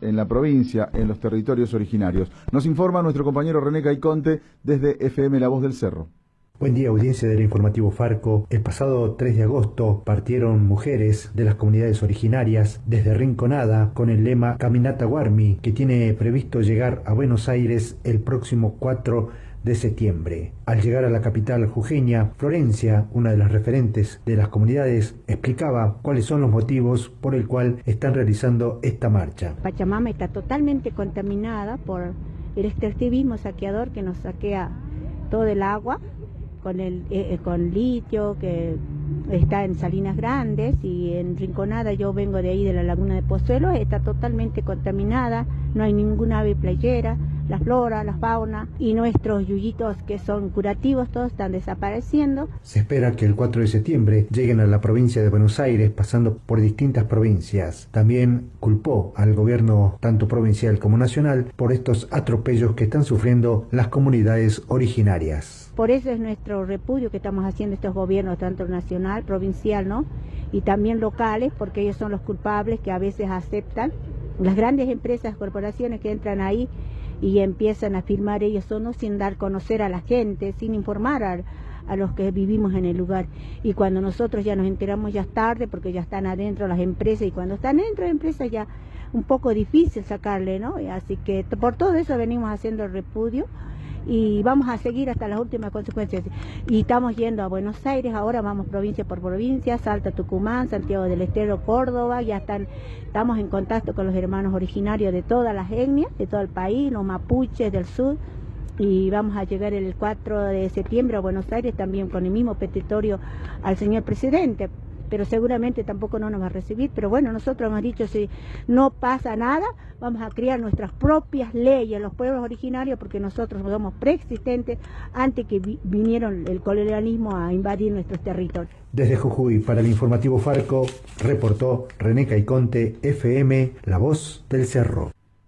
en la provincia, en los territorios originarios. Nos informa nuestro compañero René Caiconte desde FM La Voz del Cerro. Buen día, audiencia del informativo Farco. El pasado 3 de agosto partieron mujeres de las comunidades originarias desde Rinconada con el lema Caminata Guarmi, que tiene previsto llegar a Buenos Aires el próximo 4 de septiembre. Al llegar a la capital jujeña, Florencia, una de las referentes de las comunidades, explicaba cuáles son los motivos por el cual están realizando esta marcha. Pachamama está totalmente contaminada por el extractivismo saqueador que nos saquea todo el agua con litio que está en Salinas Grandes, y en Rinconada, yo vengo de ahí de la laguna de Pozuelo, está totalmente contaminada, no hay ninguna ave playera, la flora, la fauna y nuestros yuyitos que son curativos todos están desapareciendo. Se espera que el 4 de septiembre lleguen a la provincia de Buenos Aires pasando por distintas provincias. También culpó al gobierno tanto provincial como nacional por estos atropellos que están sufriendo las comunidades originarias. Por eso es nuestro repudio que estamos haciendo estos gobiernos, tanto nacional, provincial, ¿no? Y también locales, porque ellos son los culpables que a veces aceptan. Las grandes empresas, corporaciones que entran ahí y empiezan a firmar ellos solos sin dar a conocer a la gente, sin informar a los que vivimos en el lugar. Y cuando nosotros ya nos enteramos ya es tarde, porque ya están adentro las empresas, y cuando están dentro de empresas ya un poco difícil sacarle, ¿no? Así que por todo eso venimos haciendo el repudio y vamos a seguir hasta las últimas consecuencias. Y estamos yendo a Buenos Aires, ahora vamos provincia por provincia, Salta, Tucumán, Santiago del Estero, Córdoba, estamos en contacto con los hermanos originarios de todas las etnias, de todo el país, los mapuches del sur, y vamos a llegar el 4 de septiembre a Buenos Aires también con el mismo petitorio al señor presidente, pero seguramente tampoco no nos va a recibir. Pero bueno, nosotros hemos dicho, si no pasa nada, vamos a crear nuestras propias leyes, los pueblos originarios, porque nosotros somos preexistentes antes que vinieron el colonialismo a invadir nuestros territorios. Desde Jujuy, para el informativo Farco, reportó René Caiconte, FM La Voz del Cerro.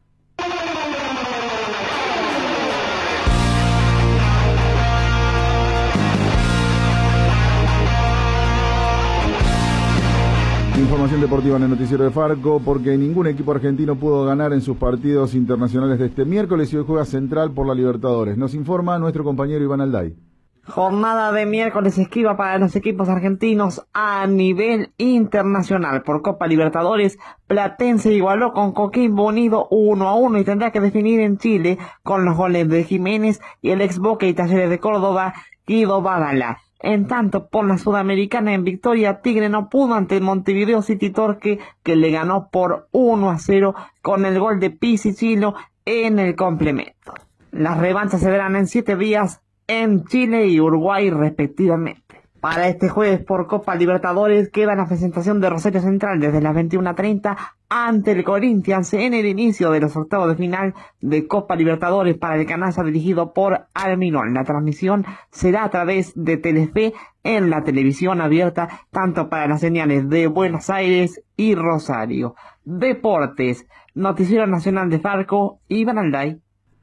Información deportiva en el noticiero de Farco, porque ningún equipo argentino pudo ganar en sus partidos internacionales de este miércoles y hoy juega Central por la Libertadores. Nos informa nuestro compañero Iván Alday. Jornada de miércoles esquiva para los equipos argentinos a nivel internacional. Por Copa Libertadores, Platense igualó con Coquimbo Unido 1-1 y tendrá que definir en Chile con los goles de Jiménez y el ex Boca y Talleres de Córdoba, Guido Badalá. En tanto, por la Sudamericana en victoria, Tigre no pudo ante el Montevideo City Torque, que le ganó por 1-0 con el gol de Pisicino en el complemento. Las revanchas se verán en 7 días en Chile y Uruguay respectivamente. Para este jueves por Copa Libertadores queda la presentación de Rosario Central desde las 21:30 ante el Corinthians en el inicio de los octavos de final de Copa Libertadores para el canal dirigido por Almirón. La transmisión será a través de Telefe en la televisión abierta, tanto para las señales de Buenos Aires y Rosario. Deportes, Noticiero Nacional de Farco, Iván Alday.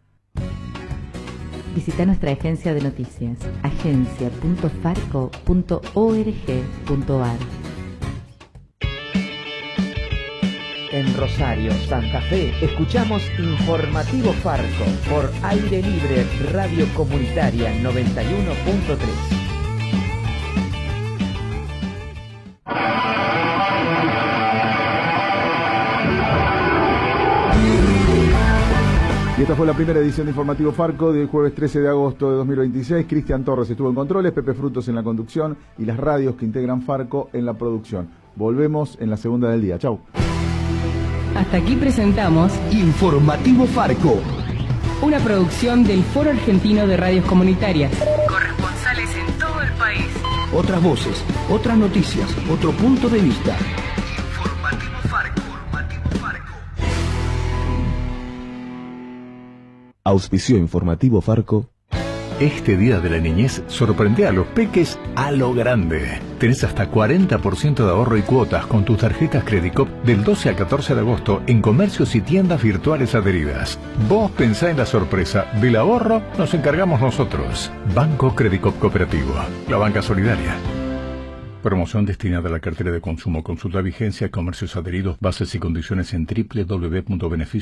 Visita nuestra agencia de noticias, agencia.farco.org.ar. En Rosario, Santa Fe, escuchamos Informativo Farco por Aire Libre Radio Comunitaria 91.3. Y esta fue la primera edición de Informativo Farco del jueves 13 de agosto de 2026. Cristian Torres estuvo en controles, Pepe Frutos en la conducción y las radios que integran Farco en la producción. Volvemos en la segunda del día. Chau. Hasta aquí presentamos Informativo Farco, una producción del Foro Argentino de Radios Comunitarias. Corresponsales en todo el país. Otras voces, otras noticias, otro punto de vista. Informativo Farco. Auspició Informativo Farco. Este Día de la Niñez sorprende a los peques a lo grande. Tenés hasta 40% de ahorro y cuotas con tus tarjetas Credicop del 12 al 14 de agosto en comercios y tiendas virtuales adheridas. Vos pensá en la sorpresa. Del ahorro nos encargamos nosotros. Banco Credicop Cooperativo. La banca solidaria. Promoción destinada a la cartera de consumo. Consulta vigencia, comercios adheridos, bases y condiciones en www.beneficio